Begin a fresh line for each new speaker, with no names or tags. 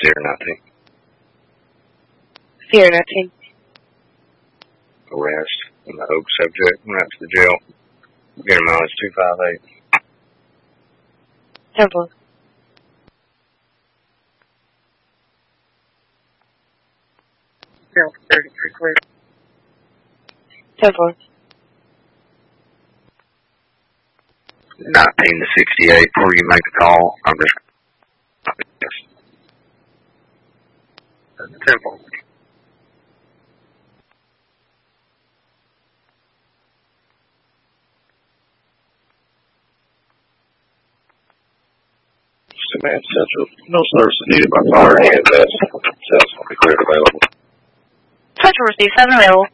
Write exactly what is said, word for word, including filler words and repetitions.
Sierra nineteen.
Sierra nineteen.
Arrest in the Oak subject. Went out to the jail. Get him on. It's two five eight.
Temple.
Zero thirty-three clear.
Temple.
Nineteen to sixty-eight. Before you make the call, I'm just.
Temple.
Command Central. No services needed by fire and gas. Cells will be cleared available.
Central receive seven available.